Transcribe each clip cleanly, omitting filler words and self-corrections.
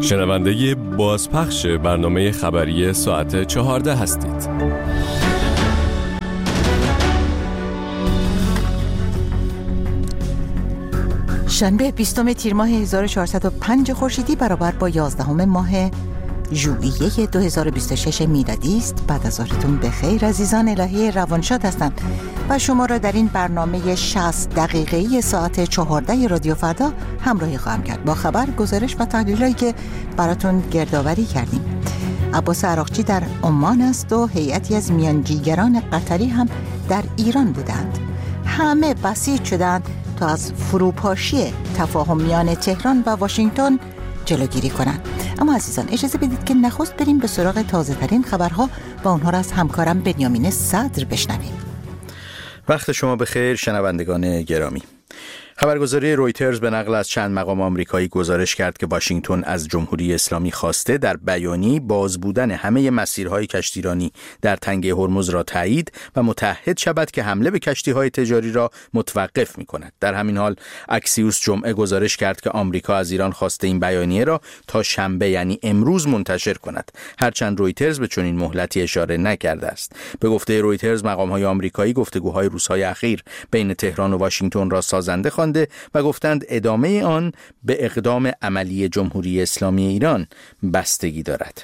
شنونده بازپخش برنامه خبری ساعت 14 هستید. شنبه 20 تیر ماه 1405 خورشیدی برابر با 11 ماه ژوئیه 2026 میلادی است. بعد از ظهرتون بخیر عزیزان. الهی روانشاد هستم و شما را در این برنامه 60 دقیقه‌ای ساعت 14 رادیو فردا همراهی خواهم کرد با خبر، گزارش و تحلیلایی که براتون گردآوری کردیم. عباس عراقچی در عمان است و هیئتی از میانجیگران قطری هم در ایران بودند. همه بسیج شدند تا از فروپاشی تفاهم میان تهران و واشنگتن جلوگیری کنند. اما عزیزان اجازه بدید که نخست بریم به سراغ تازه ترین خبرها و اونها را از همکارم بنیامین صدر بشنویم. وقت شما بخیر شنوندگان گرامی. خبرگزاری رویترز به نقل از چند مقام آمریکایی گزارش کرد که واشنگتن از جمهوری اسلامی خواسته در بیانیه‌ای باز بودن همه مسیرهای کشتیرانی در تنگه هرمز را تایید و متعهد شود که حمله به کشتی‌های تجاری را متوقف می‌کند. در همین حال اکسیوس جمعه گزارش کرد که آمریکا از ایران خواسته این بیانیه را تا شنبه یعنی امروز منتشر کند، هرچند رویترز به چنین مهلتی اشاره نکرده است. به گفته رویترز مقام‌های آمریکایی گفتگوهای روزهای اخیر بین تهران و واشنگتن را سازنده خوانده و گفتند ادامه آن به اقدام عملی جمهوری اسلامی ایران بستگی دارد.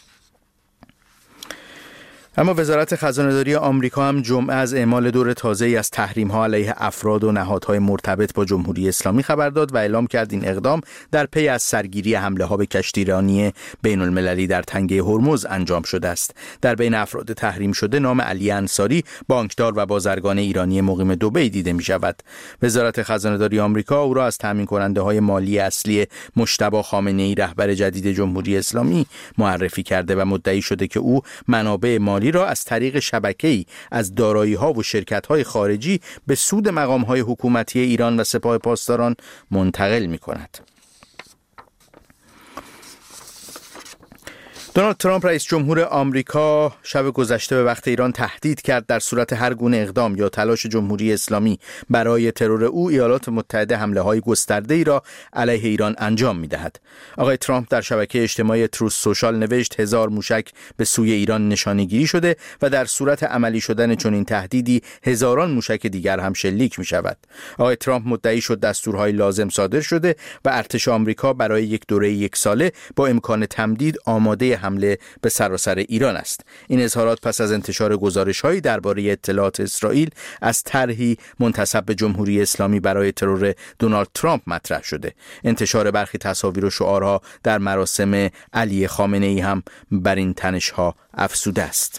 اما وزارت خزانه‌داری آمریکا هم جمعه از اعمال دور تازه‌ای از تحریم‌ها علیه افراد و نهادهای مرتبط با جمهوری اسلامی خبر داد و اعلام کرد این اقدام در پی از سرگیری حمله‌ها به کشتیرانی بین‌المللی در تنگه هرمز انجام شده است. در بین افراد تحریم شده نام علی انصاری، بانکدار و بازرگان ایرانی مقیم دبی دیده می‌شود. وزارت خزانه‌داری آمریکا او را از تامین کننده‌های مالی اصلی مجتبی خامنه‌ای رهبر جدید جمهوری اسلامی معرفی کرده و مدعی شده که او منابع مالی را از طریق شبکه‌ای از دارایی‌ها و شرکت‌های خارجی به سود مقام‌های حکومتی ایران و سپاه پاسداران منتقل می‌کند. دونالد ترامپ رئیس جمهور آمریکا شب گذشته به وقت ایران تهدید کرد در صورت هر گونه اقدام یا تلاش جمهوری اسلامی برای ترور او، ایالات متحده حمله‌های گسترده‌ای را علیه ایران انجام می‌دهد. آقای ترامپ در شبکه اجتماعی تروث سوشال نوشت 1000 موشک به سوی ایران نشانه‌گیری شده و در صورت عملی شدن چنین تهدیدی هزاران موشک دیگر هم شلیک می‌شود. آقای ترامپ مدعی شد دستورهای لازم صادر شده و ارتش آمریکا برای یک دوره 1 ساله با امکان تمدید آماده حمله به سراسر ایران است. این اظهارات پس از انتشار گزارش‌هایی درباره اطلاعات اسرائیل از طرحی منتسب به جمهوری اسلامی برای ترور دونالد ترامپ مطرح شده. انتشار برخی تصاویر و شعارها در مراسم علی خامنه‌ای هم بر این تنش‌ها افزوده است.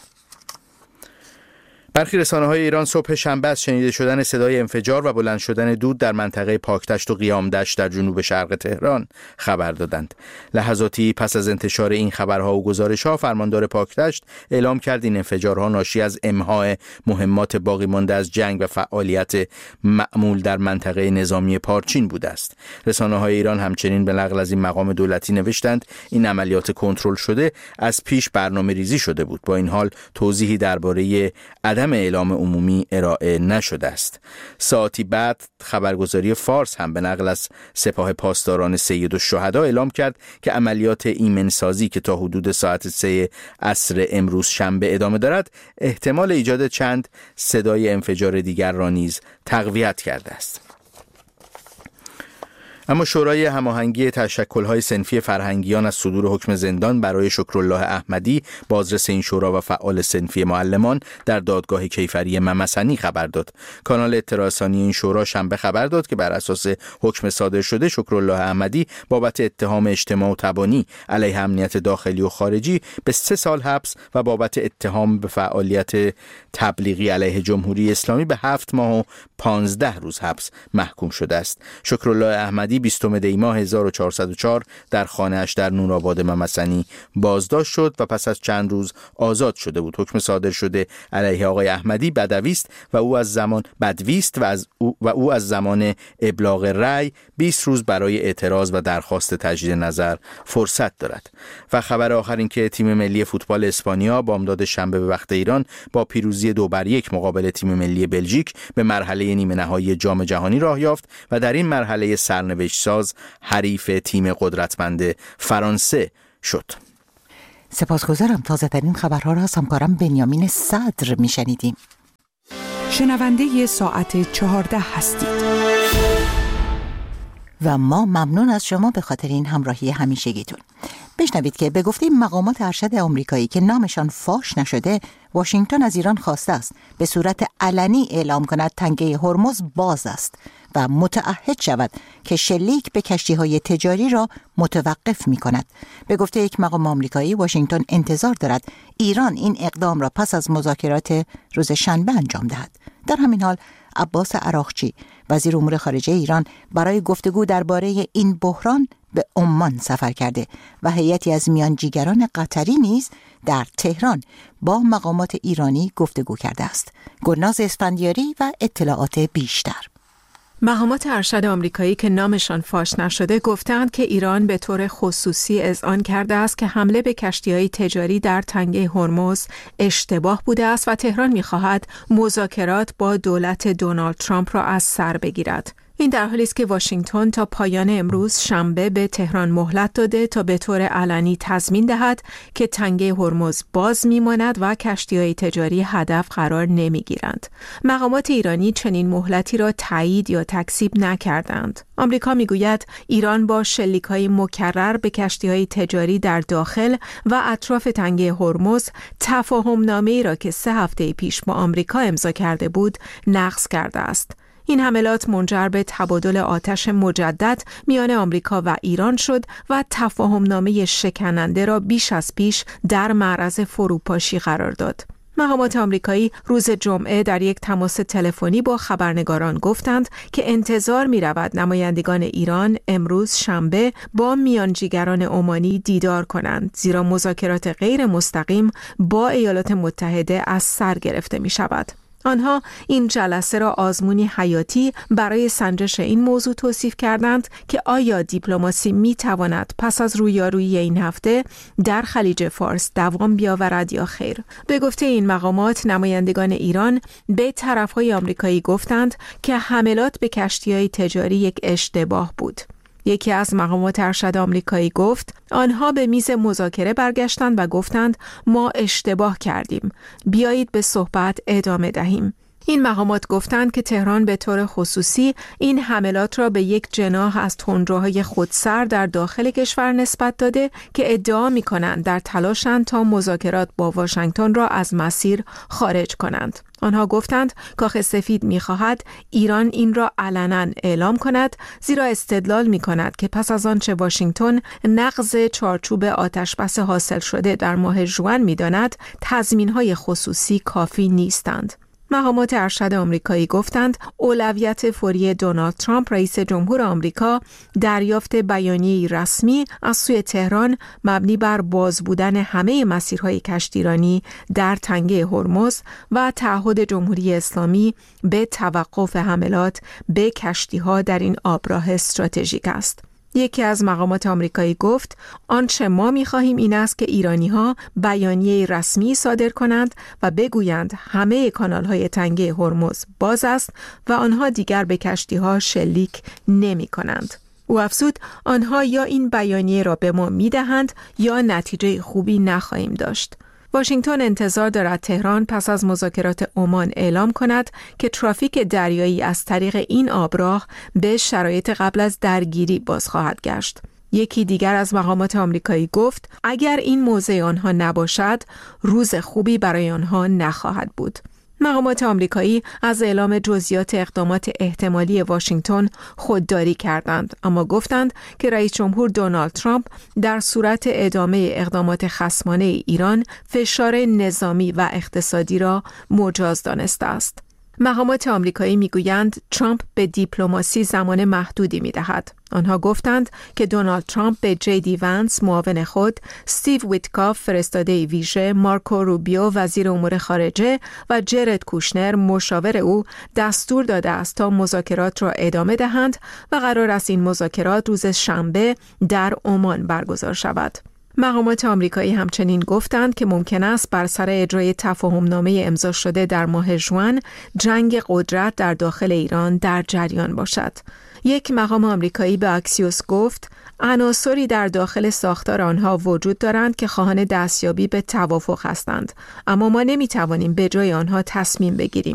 برخی رسانه‌های ایران صبح شنبه از شنیده شدن صدای انفجار و بلند شدن دود در منطقه پاکدشت و قیامدشت در جنوب شرق تهران خبر دادند. لحظاتی پس از انتشار این خبرها و گزارش‌ها، فرماندار پاکدشت اعلام کرد این انفجارها ناشی از امهای مهمات باقی مانده از جنگ و فعالیت معمول در منطقه نظامی پارچین بوده است. رسانه‌های ایران همچنین به نقل از این مقام دولتی نوشتند این عملیات کنترل شده از پیش برنامه‌ریزی شده بود. با این حال توضیحی درباره عدم اعلام عمومی ارائه نشده است. ساعتی بعد خبرگزاری فارس هم به نقل از سپاه پاسداران سید الشهدا اعلام کرد که عملیات ایمنسازی که تا حدود ساعت 3 عصر امروز شنبه ادامه دارد، احتمال ایجاد چند صدای انفجار دیگر را نیز تقویت کرده است. اما شورای هماهنگی تشکل‌های صنفی فرهنگیان از صدور حکم زندان برای شکرالله احمدی، بازرس این شورا و فعال صنفی معلمان، در دادگاه کیفری ممسنی خبر داد. کانال اطلاع رسانی این شورا شنبه خبر داد که بر اساس حکم صادر شده شکرالله احمدی بابت اتهام اجتماع و تبانی علیه امنیت داخلی و خارجی به 3 سال حبس و بابت اتهام به فعالیت تبلیغی علیه جمهوری اسلامی به 7 ماه و 15 روز حبس محکوم شده است. شکرالله احمدی 20 دی ماه 1404 در خانه‌اش در نورآباد ممسنی بازداشت شد و پس از چند روز آزاد شده بود. حکم صادر شده علیه آقای احمدی بدویست و او از زمان ابلاغ رأی 20 روز برای اعتراض و درخواست تجدید نظر فرصت دارد. و خبر آخر این که تیم ملی فوتبال اسپانیا بامداد شنبه به وقت ایران با پیروزی 2-1 مقابل تیم ملی بلژیک به مرحله نیمه نهایی جام جهانی راه یافت و در این مرحله سرنوشت روشساز حریف تیم قدرتمند فرانسه شد. سپاسگزارم. تازه ترین خبرها را از همکارم بنیامین صدر میشنیدیم. شنونده ساعت 14 هستید و ما ممنون از شما به خاطر این همراهی همیشگیتون. بشنوید که به گفته مقامات ارشد آمریکایی که نامشان فاش نشده، واشنگتن از ایران خواسته است به صورت علنی اعلام کند تنگه هرمز باز است و متعهد شود که شلیک به کشتی‌های تجاری را متوقف می‌کند. به گفته یک مقام آمریکایی، واشنگتن انتظار دارد ایران این اقدام را پس از مذاکرات روز شنبه انجام دهد. در همین حال عباس عراقچی، وزیر امور خارجه ایران، برای گفتگو درباره این بحران به عمان سفر کرده و هیئتی از میانجیگران قطری نیز در تهران با مقامات ایرانی گفتگو کرده است. گلناز اسفندیاری و اطلاعات بیشتر. مقامات ارشد آمریکایی که نامشان فاش نشده گفتند که ایران به طور خصوصی اذعان کرده است که حمله به کشتی‌های تجاری در تنگه هرمز اشتباه بوده است و تهران می‌خواهد مذاکرات با دولت دونالد ترامپ را از سر بگیرد. این در حالی است که واشنگتن تا پایان امروز شنبه به تهران مهلت داده تا به طور علنی تضمین دهد که تنگه هرمز باز میماند و کشتی‌های تجاری هدف قرار نمیگیرند. مقامات ایرانی چنین مهلتی را تایید یا تکذیب نکردند. آمریکا میگوید ایران با شلیک‌های مکرر به کشتی‌های تجاری در داخل و اطراف تنگه هرمز تفاهم‌نامه‌ای را که 3 هفته پیش با آمریکا امضا کرده بود نقض کرده است. این حملات منجر به تبادل آتش مجدد میان آمریکا و ایران شد و تفاهمنامه شکننده را بیش از پیش در معرض فروپاشی قرار داد. مقامات آمریکایی روز جمعه در یک تماس تلفنی با خبرنگاران گفتند که انتظار می رود نمایندگان ایران امروز شنبه با میانجیگران عمانی دیدار کنند، زیرا مذاکرات غیر مستقیم با ایالات متحده از سر گرفته می شود. آنها این جلسه را آزمونی حیاتی برای سنجش این موضوع توصیف کردند که آیا دیپلماسی می تواند پس از رویارویی این هفته در خلیج فارس دوام بیاورد یا خیر. به گفته این مقامات، نمایندگان ایران به طرفهای آمریکایی گفتند که حملات به کشتی‌های تجاری یک اشتباه بود. یکی از مقامات ارشد آمریکایی گفت آنها به میز مذاکره برگشتند و گفتند ما اشتباه کردیم. بیایید به صحبت ادامه دهیم. این مقامات گفتند که تهران به طور خصوصی این حملات را به یک جناح از تندروهای خودسر در داخل کشور نسبت داده که ادعا می‌کنند در تلاشند تا مذاکرات با واشنگتن را از مسیر خارج کنند. آنها گفتند کاخ سفید می‌خواهد ایران این را علنا اعلام کند، زیرا استدلال می‌کند که پس از آنچه واشنگتن نقض چارچوب آتشبس حاصل شده در ماه ژوئن می‌داند، تضمین‌های خصوصی کافی نیستند. مقامات ارشد آمریکایی گفتند اولویت فوری دونالد ترامپ رئیس جمهور آمریکا دریافت بیانیه‌ای رسمی از سوی تهران مبنی بر باز بودن همه مسیرهای کشتیرانی در تنگه هرمز و تعهد جمهوری اسلامی به توقف حملات به کشتی‌ها در این آبراه استراتژیک است. یکی از مقامات آمریکایی گفت آنچه ما می‌خواهیم این است که ایرانی‌ها بیانیه رسمی صادر کنند و بگویند همه کانال‌های تنگه هرمز باز است و آنها دیگر به کشتی‌ها شلیک نمی‌کنند. او افزود آنها یا این بیانیه را به ما می‌دهند یا نتیجه خوبی نخواهیم داشت. واشنگتن انتظار دارد تهران پس از مذاکرات عمان اعلام کند که ترافیک دریایی از طریق این آبراه به شرایط قبل از درگیری باز خواهد گشت. یکی دیگر از مقامات آمریکایی گفت اگر این موضع آنها نباشد، روز خوبی برای آنها نخواهد بود. مقامات آمریکایی از اعلام جزئیات اقدامات احتمالی واشنگتن خودداری کردند، اما گفتند که رئیس جمهور دونالد ترامپ در صورت ادامه اقدامات خصمانه ایران فشار نظامی و اقتصادی را مجاز دانسته است. مقامات آمریکایی میگویند ترامپ به دیپلماسی زمان محدودی میدهد. آنها گفتند که دونالد ترامپ به جی.دی. ونس معاون خود، استیو ویتکاف فرستاده ویژه، مارکو روبیو وزیر امور خارجه و جرد کوشنر مشاور او دستور داده است تا مذاکرات را ادامه دهند و قرار است این مذاکرات روز شنبه در عمان برگزار شود. مقامات آمریکایی همچنین گفتند که ممکن است بر سر اجرای تفاهمنامه امضا شده در ماه ژوئن جنگ قدرت در داخل ایران در جریان باشد. یک مقام آمریکایی به اکسیوس گفت عناصری در داخل ساختار آنها وجود دارند که خواهان دستیابی به توافق هستند، اما ما نمیتوانیم به جای آنها تصمیم بگیریم.